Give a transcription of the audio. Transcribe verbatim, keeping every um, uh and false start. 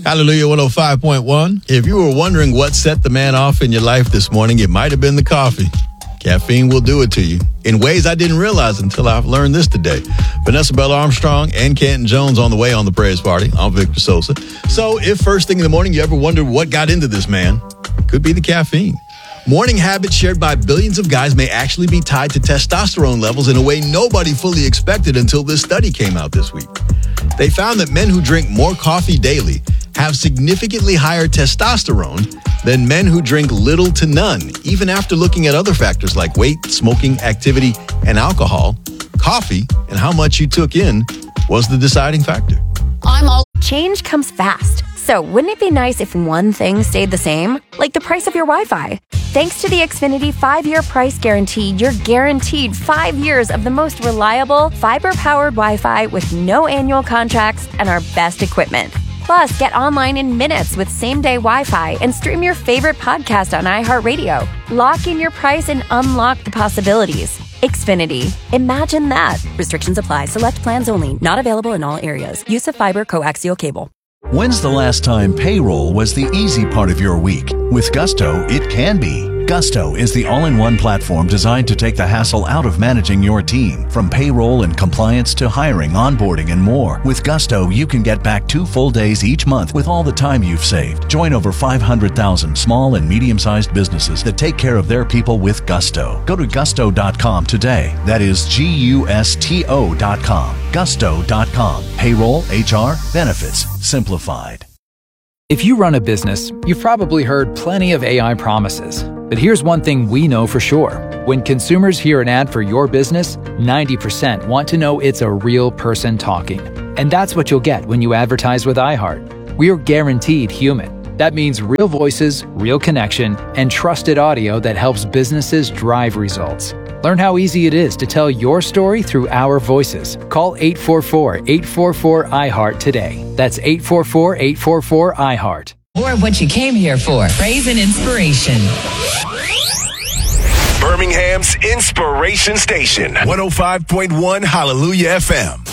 Hallelujah one oh five point one. If you were wondering what set the man off in your life this morning, it might have been the coffee. Caffeine will do it to you in ways I didn't realize until I've learned this today. Vanessa Bell Armstrong and Canton Jones on the way on the Praise Party. I'm Victor Sosa. So if first thing in the morning you ever wondered what got into this man, it could be the caffeine. Morning habits shared by billions of guys may actually be tied to testosterone levels in a way nobody fully expected until this study came out this week. They found that men who drink more coffee daily have significantly higher testosterone than men who drink little to none, even after looking at other factors like weight, smoking, activity, and alcohol. Coffee and how much you took in was the deciding factor. I'm all Change comes fast. So wouldn't it be nice if one thing stayed the same? Like the price of your Wi-Fi. Thanks to the Xfinity five-year price guarantee, you're guaranteed five years of the most reliable, fiber-powered Wi-Fi with no annual contracts and our best equipment. Plus, get online in minutes with same-day Wi-Fi and stream your favorite podcast on iHeartRadio. Lock in your price and unlock the possibilities. Xfinity. Imagine that. Restrictions apply. Select plans only. Not available in all areas. Use of fiber coaxial cable. When's the last time payroll was the easy part of your week? With Gusto, it can be. Gusto is the all-in-one platform designed to take the hassle out of managing your team. From payroll and compliance to hiring, onboarding, and more. With Gusto, you can get back two full days each month with all the time you've saved. Join over five hundred thousand small and medium-sized businesses that take care of their people with Gusto. Go to gusto dot com today. That is G U S T O dot com. gusto dot com. Payroll, H R, benefits, simplified. If you run a business, you've probably heard plenty of A I promises. But here's one thing we know for sure. When consumers hear an ad for your business, ninety percent want to know it's a real person talking. And that's what you'll get when you advertise with iHeart. We are guaranteed human. That means real voices, real connection, and trusted audio that helps businesses drive results. Learn how easy it is to tell your story through our voices. Call eight four four, eight four four, I heart today. That's eight four four, eight four four, I heart. More of what you came here for. Praise and inspiration. Birmingham's Inspiration Station. one oh five point one Hallelujah F M.